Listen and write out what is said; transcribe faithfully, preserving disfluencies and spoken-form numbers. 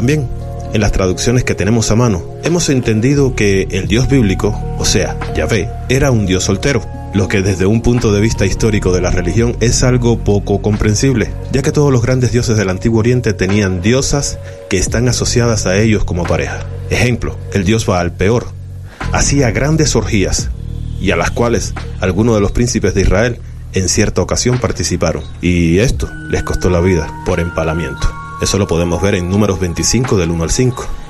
También, en las traducciones que tenemos a mano, hemos entendido que el Dios bíblico, o sea, Yahvé, era un Dios soltero, lo que desde un punto de vista histórico de la religión es algo poco comprensible, ya que todos los grandes dioses del Antiguo Oriente tenían diosas que están asociadas a ellos como pareja. Ejemplo, el dios Baal Peor hacía grandes orgías, y a las cuales algunos de los príncipes de Israel en cierta ocasión participaron, y esto les costó la vida por empalamiento. Eso lo podemos ver en Números veinticinco del uno al cinco.